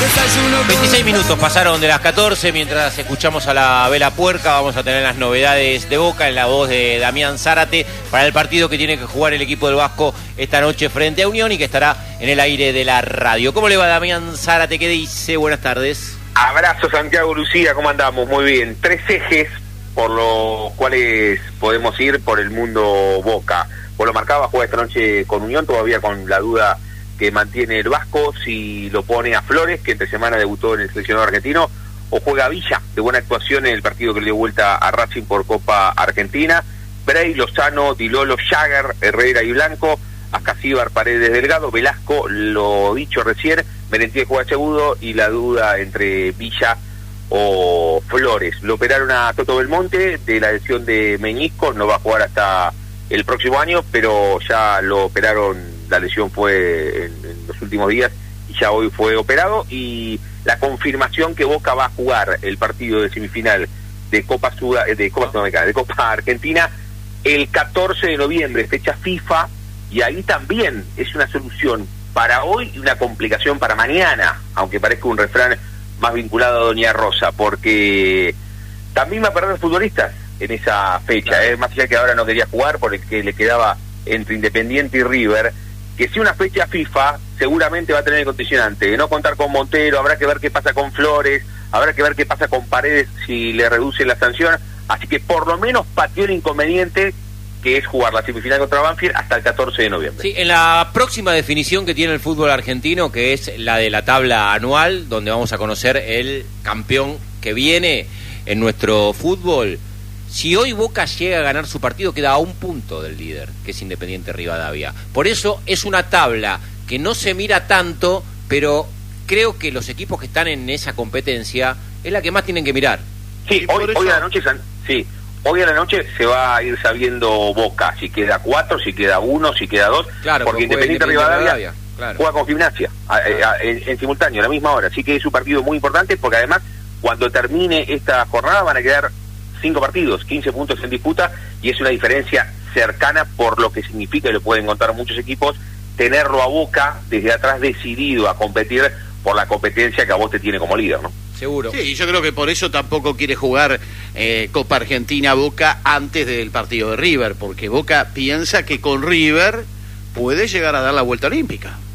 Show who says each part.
Speaker 1: 26 minutos pasaron de las 14, mientras escuchamos a la Vela Puerca vamos a tener las novedades de Boca en la voz de Damián Zárate para el partido que tiene que jugar el equipo del Vasco esta noche frente a Unión y que estará en el aire de la radio. ¿Cómo le va Damián Zárate? ¿Qué dice? Buenas tardes.
Speaker 2: Abrazo Santiago, Lucía, ¿cómo andamos? Muy bien. 3 ejes por los cuales podemos ir por el mundo Boca. Vos lo marcabas, juega esta noche con Unión, todavía con la duda que mantiene el Vasco, si lo pone a Flores, que entre semana debutó en el seleccionado argentino, o juega a Villa, de buena actuación en el partido que le dio vuelta a Racing por Copa Argentina. Bray, Lozano, Dilolo, Jagger, Herrera y Blanco, Ascasíbar, Paredes, Delgado, Velasco, lo dicho recién, Merentiel juega segundo y la duda entre Villa o Flores. Lo operaron a Toto Belmonte de la lesión de meñisco, no va a jugar hasta el próximo año, pero ya lo operaron. La lesión fue en los últimos días y ya hoy fue operado, y la confirmación que Boca va a jugar el partido de semifinal de Copa Sudamericana, de Copa Argentina el 14 de noviembre, fecha FIFA, y ahí también es una solución para hoy y una complicación para mañana, aunque parezca un refrán más vinculado a Doña Rosa, porque también va a perder futbolistas en esa fecha, más allá que ahora no quería jugar por el que le quedaba entre Independiente y River, que si una fecha FIFA seguramente va a tener el condicionante de no contar con Montero, habrá que ver qué pasa con Flores, habrá que ver qué pasa con Paredes si le reduce la sanción, así que por lo menos pateó el inconveniente que es jugar la semifinal contra Banfield hasta el 14 de noviembre.
Speaker 1: Sí, en la próxima definición que tiene el fútbol argentino, que es la de la tabla anual, donde vamos a conocer el campeón que viene en nuestro fútbol. Si hoy Boca llega a ganar su partido, queda a un punto del líder, que es Independiente Rivadavia. Por eso es una tabla que no se mira tanto, pero creo que los equipos que están en esa competencia es la que más tienen que mirar.
Speaker 2: Sí, hoy a la noche se va a ir sabiendo Boca, si queda 4, si queda 1, si queda 2,
Speaker 1: claro,
Speaker 2: porque Independiente Rivadavia juega con Gimnasia en simultáneo, a la misma hora. Así que es un partido muy importante, porque además, cuando termine esta jornada van a quedar 5 partidos, 15 puntos en disputa, y es una diferencia cercana por lo que significa, y lo pueden contar muchos equipos, tenerlo a Boca desde atrás decidido a competir por la competencia que a vos te tiene como líder, ¿no?
Speaker 1: Seguro.
Speaker 3: Sí, yo creo que por eso tampoco quiere jugar Copa Argentina Boca antes del partido de River, porque Boca piensa que con River puede llegar a dar la vuelta olímpica.